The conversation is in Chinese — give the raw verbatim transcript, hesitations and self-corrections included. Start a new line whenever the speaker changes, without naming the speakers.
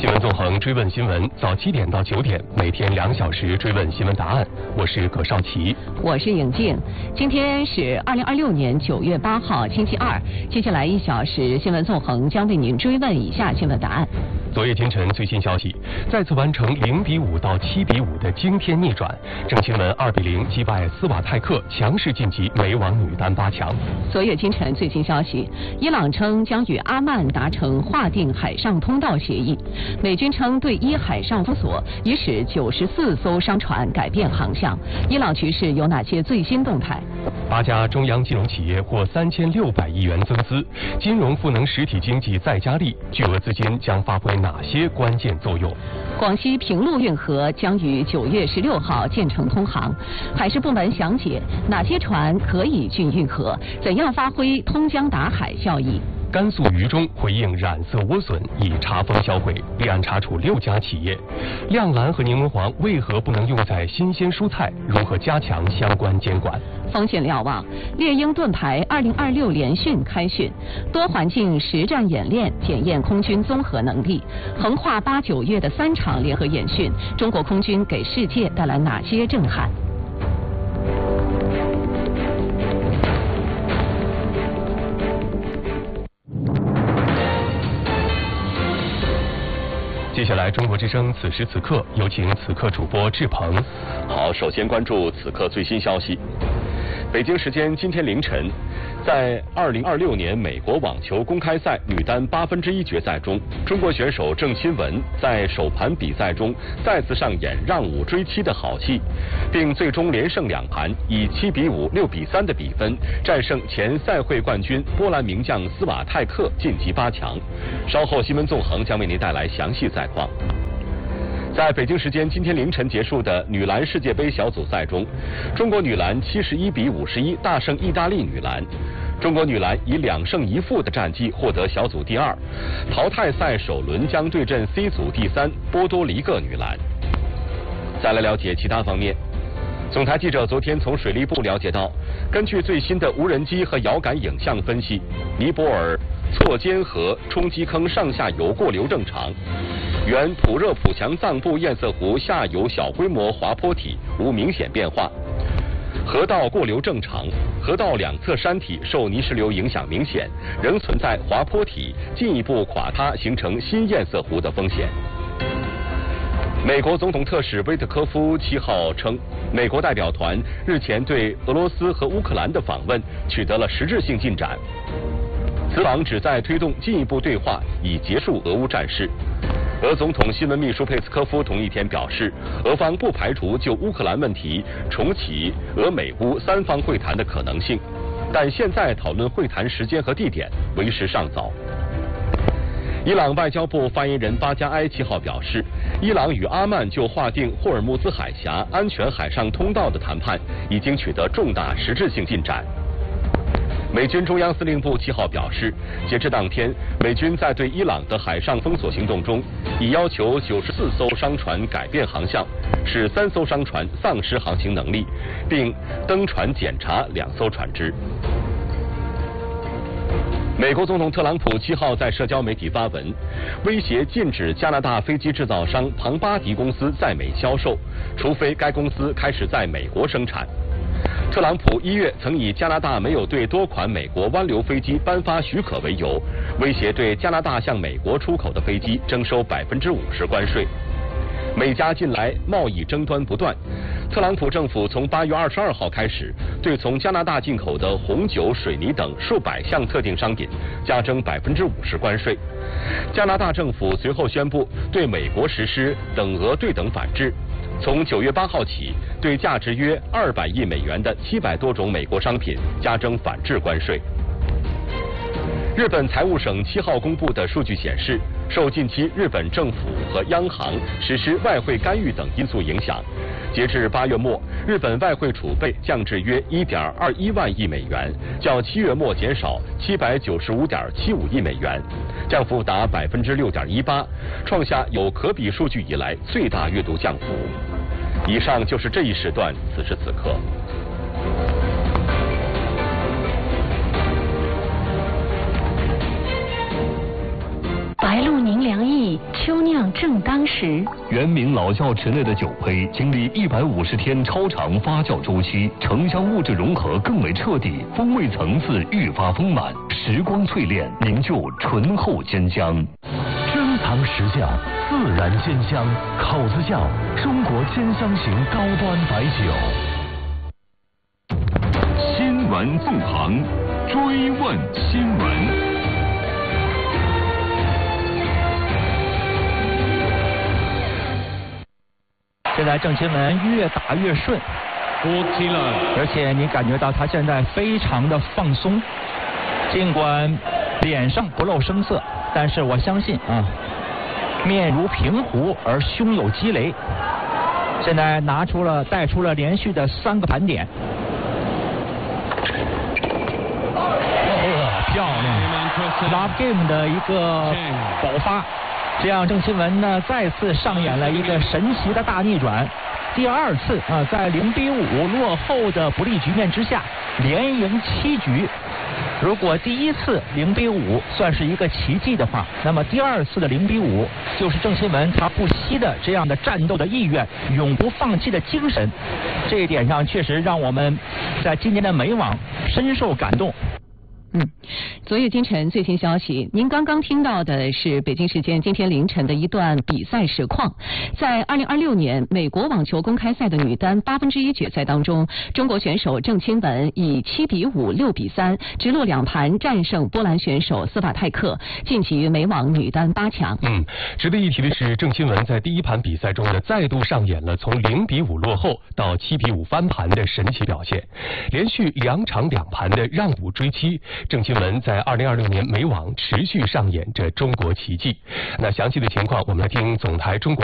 新闻纵横追问新闻，早七点到九点，每天两小时追问新闻答案。我是葛少奇，
我是颖静。今天是二零二六年九月八号，星期二。接下来一小时，新闻纵横将为您追问以下新闻答案。
昨夜今晨最新消息，再次完成零比五到七比五的惊天逆转，郑钦文二比零击败斯瓦泰克，强势晋级美网女单八强。
昨夜今晨最新消息，伊朗称将与阿曼达成划定海上通道协议。美军称对伊海上封锁已使九十四艘商船改变航向。伊朗局势有哪些最新动态？
八家中央金融企业获三千六百亿元增资，金融赋能实体经济再加力，巨额资金将发挥哪些关键作用？
广西平陆运河将于九月十六号建成通航，海事部门详解哪些船可以进运河，怎样发挥通江达海效益。
甘肃榆中回应染色莴笋已查封销毁，立案查处六家企业。亮蓝和柠檬黄为何不能用在新鲜蔬菜？如何加强相关监管？
风险瞭望，猎鹰盾牌二零二六联训开训，多环境实战演练检验空军综合能力。横跨八九月的三场联合演训，中国空军给世界带来哪些震撼？
接下来，中国之声此时此刻，有请此刻主播志鹏。
好，首先关注此刻最新消息。北京时间今天凌晨，在二零二六年美国网球公开赛女单八分之一决赛中，中国选手郑钦文在首盘比赛中再次上演让五追七的好戏，并最终连胜两盘，以七比五、六比三的比分战胜前赛会冠军波兰名将斯瓦泰克，晋级八强。稍后新闻纵横将为您带来详细赛况。在北京时间今天凌晨结束的女篮世界杯小组赛中，中国女篮七十一比五十一大胜意大利女篮。中国女篮以两胜一负的战绩获得小组第二，淘汰赛首轮将对阵 C 组第三波多黎各女篮。再来了解其他方面。总台记者昨天从水利部了解到，根据最新的无人机和遥感影像分析，尼泊尔错尖河冲击坑上下游过流正常，原普热普强藏布堰塞湖下游小规模滑坡体无明显变化，河道过流正常，河道两侧山体受泥石流影响明显，仍存在滑坡体进一步垮塌形成新堰塞湖的风险。美国总统特使威特科夫七号称，美国代表团日前对俄罗斯和乌克兰的访问取得了实质性进展，此访旨在推动进一步对话，以结束俄乌战事。俄总统新闻秘书佩斯科夫同一天表示，俄方不排除就乌克兰问题重启俄美乌三方会谈的可能性，但现在讨论会谈时间和地点为时尚早。伊朗外交部发言人巴加埃七号表示，伊朗与阿曼就划定霍尔木兹海峡安全海上通道的谈判已经取得重大实质性进展。美军中央司令部七号表示，截至当天，美军在对伊朗的海上封锁行动中，已要求九十四艘商船改变航向，使三艘商船丧失航行能力，并登船检查两艘船只。美国总统特朗普七号在社交媒体发文，威胁禁止加拿大飞机制造商庞巴迪公司在美销售，除非该公司开始在美国生产。特朗普一月曾以加拿大没有对多款美国湾流飞机颁发许可为由，威胁对加拿大向美国出口的飞机征收百分之五十关税。美加近来贸易争端不断，特朗普政府从八月二十二号开始，对从加拿大进口的红酒、水泥等数百项特定商品加征百分之五十关税。加拿大政府随后宣布对美国实施等额对等反制，从九月八号起，对价值约二百亿美元的七百多种美国商品加征反制关税。日本财务省七号公布的数据显示，受近期日本政府和央行实施外汇干预等因素影响，截至八月末，日本外汇储备降至约一点二一万亿美元，较七月末减少七百九十五点七五亿美元，降幅达百分之六点一八，创下有可比数据以来最大月度降幅。以上就是这一时段此时此刻。
白露凝凉意， 季，秋酿正当时。
原名老窖池内的酒胚，经历一百五十天超长发酵周期，城乡物质融合更为彻底，风味层次愈发丰满。时光淬炼，凝就醇厚鲜香。
珍藏实酱，自然鲜香，口子窖，中国鲜香型高端白酒。
新闻纵横，追问新闻。
现在郑钦文越打越顺，而且你感觉到他现在非常的放松，尽管脸上不露声色，但是我相信啊，面如平湖而胸有积雷。现在拿出了带出了连续的三个盘点，哦，漂亮 ，Love Game 的一个爆发。这样，郑钦文呢再次上演了一个神奇的大逆转，第二次啊，在零比五落后的不利局面之下，连赢七局。如果第一次零比五算是一个奇迹的话，那么第二次的零比五就是郑钦文他不息的这样的战斗的意愿，永不放弃的精神。这一点上确实让我们在今年的美网深受感动。
嗯，昨夜今晨最新消息，您刚刚听到的是北京时间今天凌晨的一段比赛实况。在二零二六年美国网球公开赛的女单八分之一决赛当中，中国选手郑钦文以七比五、六比三直落两盘战胜波兰选手斯瓦泰克，晋级于美网女单八强。
嗯，值得一提的是，郑钦文在第一盘比赛中呢，再度上演了从零比五落后到七比五翻盘的神奇表现，连续两场两盘的让五追七。郑钦文在二零二六年美网持续上演着中国奇迹。那详细的情况，我们来听总台中国